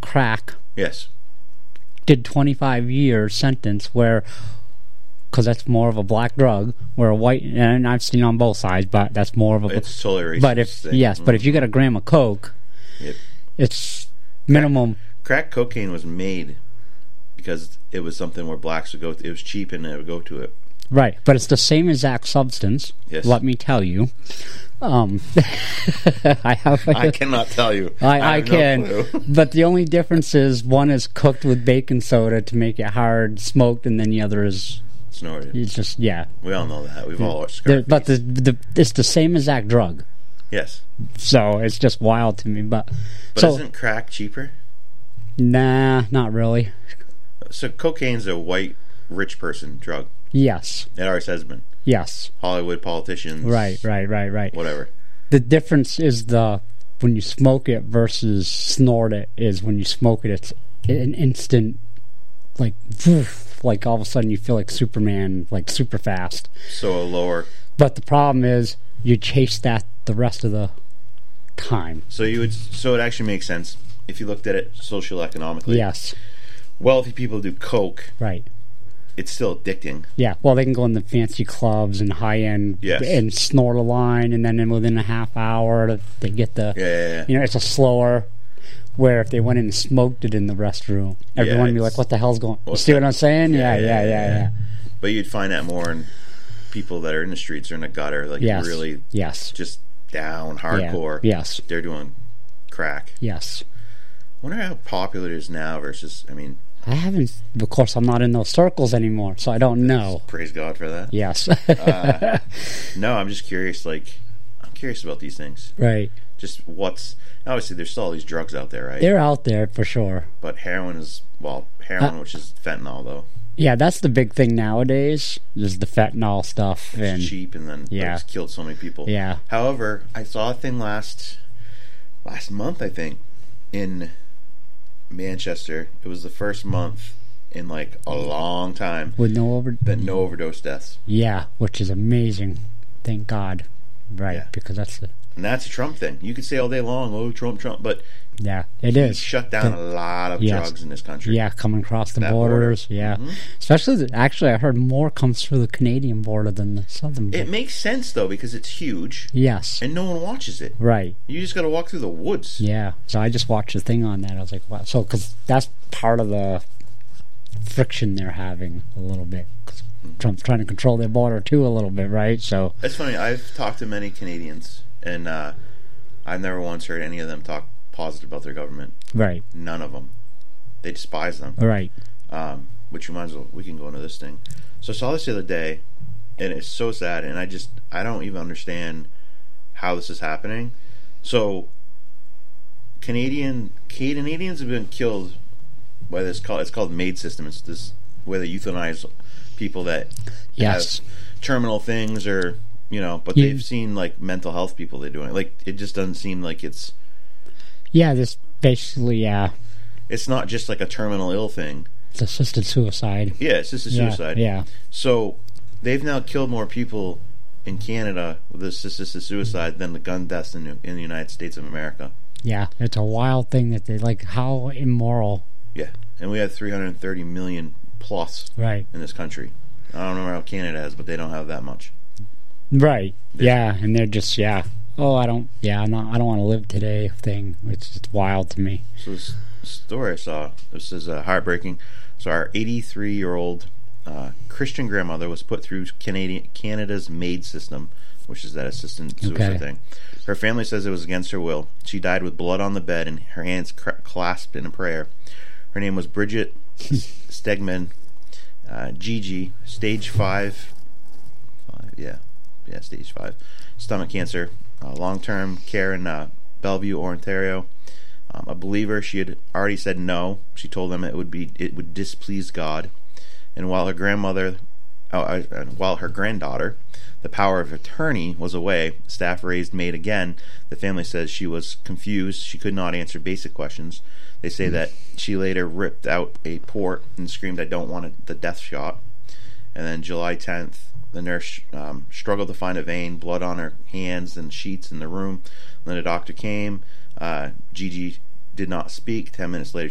crack. Yes. Did 25 years sentence where, because that's more of a black drug, where a white, and I've seen on both sides, but that's more of a. It's totally racist. But if but if you get a gram of coke, yep. it's minimum. Crack cocaine was made because it was something where blacks would go. It was cheap and they would go to it. Right, but it's the same exact substance. Yes. Let me tell you. I cannot tell you. I can, no clue. but the only difference is one is cooked with baking soda to make it hard, smoked, and then the other is snorted. It's just We all know that. We've all watched but Scarface. it's the same exact drug. Yes. So it's just wild to me. But isn't crack cheaper? Nah, not really. So cocaine's a white rich person drug. Yes. It always has been. Yes. Hollywood politicians. Right. Whatever. The difference is when you smoke it versus snort it is when you smoke it, it's an instant, like, woof, like all of a sudden you feel like Superman, like super fast. So a lower. But the problem is you chase that the rest of the time. So it actually makes sense if you looked at it socioeconomically. Yes. Wealthy people do coke. Right. It's still addicting. Yeah, well, they can go in the fancy clubs and high-end and snort a line, and then within a half hour, they get the... Yeah. You know, it's a slower... Where if they went in and smoked it in the restroom, everyone would be like, what the hell's going on? You see what I'm saying? Yeah. But you'd find that more in people that are in the streets or in the gutter, like really just down, hardcore. Yeah. Yes. They're doing crack. Yes. I wonder how popular it is now versus, I haven't, of course, I'm not in those circles anymore, so I don't know. Praise God for that. Yes. No, I'm just curious, I'm curious about these things. Right. Just obviously there's still all these drugs out there, right? They're out there for sure. But heroin, which is fentanyl, though. Yeah, that's the big thing nowadays, is the fentanyl stuff. It's cheap, and then it's killed so many people. Yeah. However, I saw a thing last month, I think, in Manchester. It was the first month in a long time with no overdose deaths. Yeah, which is amazing. Thank God. Right, yeah. Because that's a Trump thing. You could say all day long, "Oh, Trump," but yeah, it is. Shut down a lot of drugs in this country. Yeah, coming across the borders. Yeah, especially actually, I heard more comes through the Canadian border than the southern border. It makes sense though because it's huge. Yes, and no one watches it. Right. You just got to walk through the woods. Yeah. So I just watched the thing on that. I was like, wow. So because that's part of the friction they're having a little bit. Trump's trying to control their border too a little bit, right? So it's funny. I've talked to many Canadians, and I've never once heard any of them talk positive about their government. Right. None of them. They despise them. Right. Which reminds me, we can go into this thing. So I saw this the other day, and it's so sad, and I don't even understand how this is happening. So Canadians have been killed by this. It's called MAID system. It's this where they euthanize people that have terminal things, or but they've seen mental health people they're doing it. It just doesn't seem like it's this basically it's not just a terminal ill thing. It's assisted suicide. Yeah, assisted suicide. Yeah. So they've now killed more people in Canada with assisted suicide than the gun deaths in the United States of America. Yeah, it's a wild thing that they how immoral. Yeah, and we have 330 million plus in this country. I don't know how Canada has, but they don't have that much. Right. And they're just oh, I don't want to live today thing. It's wild to me. So this story I saw, this is heartbreaking. So our 83-year-old Christian grandmother was put through Canada's MAID system, which is that assisted suicide thing. Her family says it was against her will. She died with blood on the bed and her hands clasped in a prayer. Her name was Bridget Stegman. Gigi, stage 5. Stage 5 stomach cancer, long-term care in Bellevue, Ontario. A believer, she had already said no. She told them it would displease God. And while her granddaughter, the power of attorney, was away, staff raised MAID again. The family says she was confused. She could not answer basic questions. They say that she later ripped out a port and screamed, "I don't want the death shot." And then July 10th, the nurse struggled to find a vein, blood on her hands and sheets in the room. When the doctor came, Gigi did not speak. 10 minutes later,